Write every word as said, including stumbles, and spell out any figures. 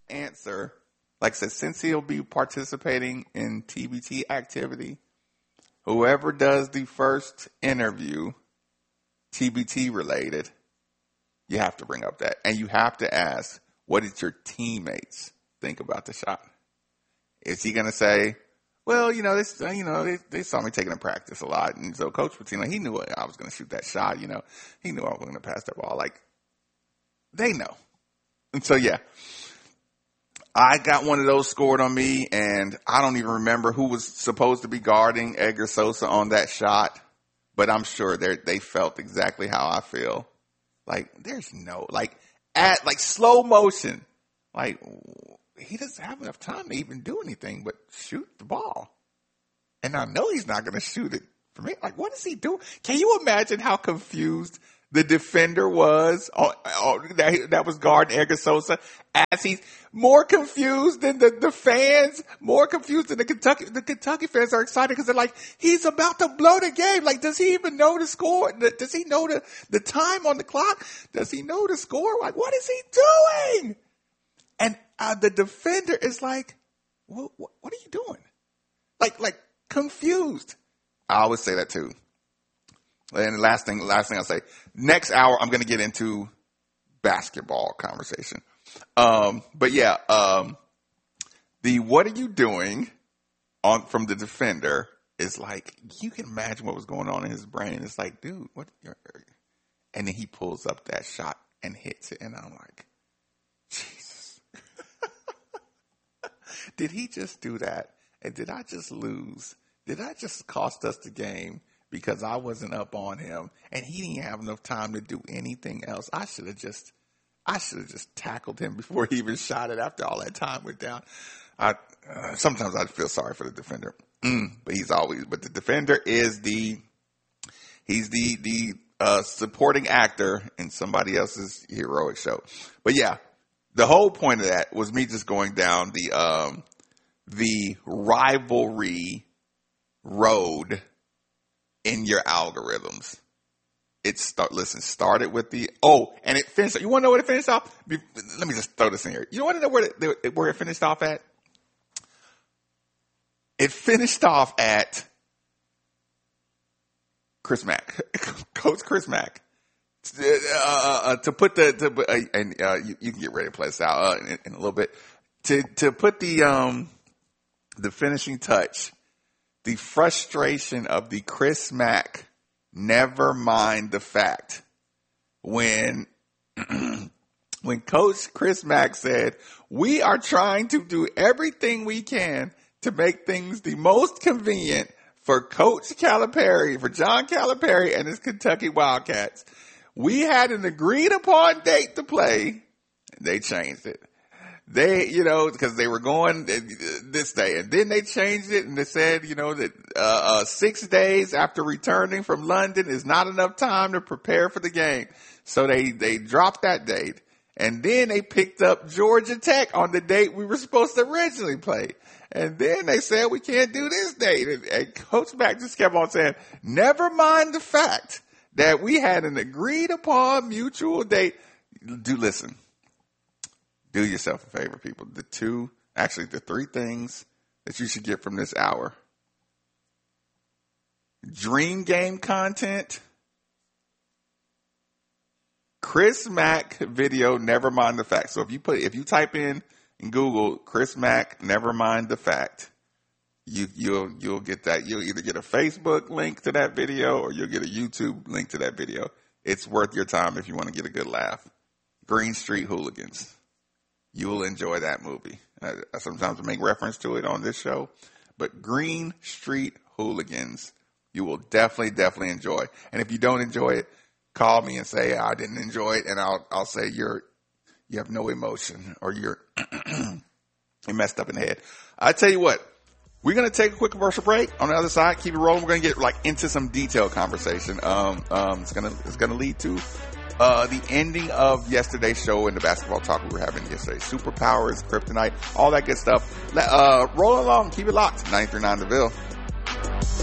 answer, like I said, since he'll be participating in T B T activity, whoever does the first interview, T B T related, you have to bring up that. And you have to ask, what did your teammates think about the shot? Is he going to say, well, you know, this, you know, they, they saw me taking in practice a lot. And so Coach Pitino, he knew I was going to shoot that shot. You know, he knew I was going to pass that ball. Like, they know. And so, yeah, I got one of those scored on me, and I don't even remember who was supposed to be guarding Edgar Sosa on that shot, but I'm sure they they felt exactly how I feel. Like, there's no, like, at, like, slow motion, like, he doesn't have enough time to even do anything but shoot the ball. And I know he's not going to shoot it for me. Like, what is he doing? Can you imagine how confused the defender was oh, oh, that, that was guarding Edgar Sosa, as he's more confused than the, the fans, more confused than the Kentucky, the Kentucky fans are excited because they're like, he's about to blow the game. Like, does he even know the score? Does he know the, the time on the clock? Does he know the score? Like, what is he doing? And uh, the defender is like, what, what, what are you doing? Like, like confused. I always say that too. And the last thing, last thing I'll say, next hour, I'm going to get into basketball conversation. Um, but yeah, um, the, what are you doing on, from the defender is like, you can imagine what was going on in his brain. It's like, dude, what, you're, and then he pulls up that shot and hits it. And I'm like, Jesus, did he just do that? And did I just lose? Did I just cost us the game? Because I wasn't up on him and he didn't have enough time to do anything else. I should have just, I should have just tackled him before he even shot it after all that time went down. I, uh, sometimes I feel sorry for the defender, mm, but he's always, but the defender is the, he's the, the, uh, supporting actor in somebody else's heroic show. But yeah, the whole point of that was me just going down the, um, the rivalry road in your algorithms. It start, listen, started with the, oh, and it finished, you want to know where it finished off? Let me just throw this in here. You want to know where it, where it finished off at? It finished off at Chris Mack, Coach Chris Mack. Uh, uh, to put the, to, uh, and, uh, you, you can get ready to play this out, uh, in, in a little bit. To, to put the, um, the finishing touch, the frustration of the Chris Mack, never mind the fact, when when Coach Chris Mack said, we are trying to do everything we can to make things the most convenient for Coach Calipari, for John Calipari and his Kentucky Wildcats. We had an agreed upon date to play, and they changed it. They, you know, because they were going this day, and then they changed it, and they said, you know, that uh, uh six days after returning from London is not enough time to prepare for the game. So they they dropped that date, and then they picked up Georgia Tech on the date we were supposed to originally play. And then they said we can't do this date, and, and Coach Mack just kept on saying, never mind the fact that we had an agreed upon mutual date. Do listen. Do yourself a favor, people. The two, actually the three things that you should get from this hour. Dream game content. Chris Mack video, never mind the fact. So if you put, if you type in in Google, Chris Mack, never mind the fact, you, you'll, you'll get that. You'll either get a Facebook link to that video or you'll get a YouTube link to that video. It's worth your time if you want to get a good laugh. Green Street Hooligans. You will enjoy that movie. I, I sometimes make reference to it on this show, but Green Street Hooligans, you will definitely, definitely enjoy. And if you don't enjoy it, call me and say, I didn't enjoy it. And I'll, I'll say you're, you have no emotion or you're, you're messed up in the head. I tell you what, we're going to take a quick commercial break. On the other side, keep it rolling. We're going to get like into some detailed conversation. Um, um, it's going to, it's going to lead to Uh, the ending of yesterday's show and the basketball talk we were having yesterday. Superpowers, kryptonite, all that good stuff. Uh, roll along. Keep it locked. ninety-three point nine The Ville.